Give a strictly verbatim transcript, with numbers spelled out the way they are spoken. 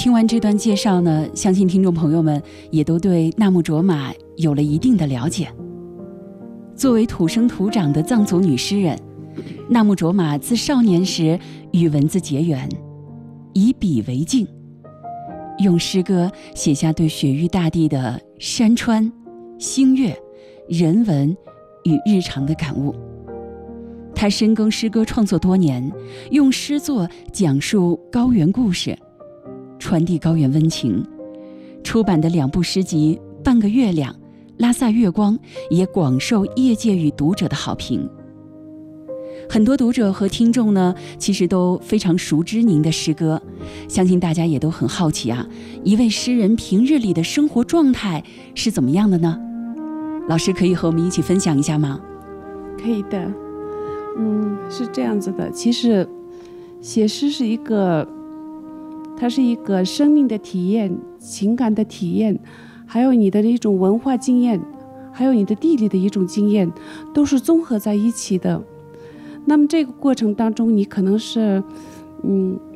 听完这段介绍呢，相信听众朋友们也都对纳木卓玛有了一定的了解。作为土生土长的藏族女诗人，纳木卓玛自少年时与文字结缘，以笔为镜，用诗歌写下对雪域大地的山川、星月、人文与日常的感悟。他深耕诗歌创作多年，用诗作讲述高原故事，传递高原温情。出版的两部诗集《半个月亮》《拉萨月光》也广受业界与读者的好评。很多读者和听众呢，其实都非常熟知您的诗歌，相信大家也都很好奇啊，一位诗人平日里的生活状态是怎么样的呢？老师可以和我们一起分享一下吗？ 可以的。嗯，是这样子的，其实写诗是一个，它是一个生命的体验、情感的体验，还有你的一种文化经验，还有你的地理的一种经验，都是综合在一起的。那么这个过程当中，你可能是嗯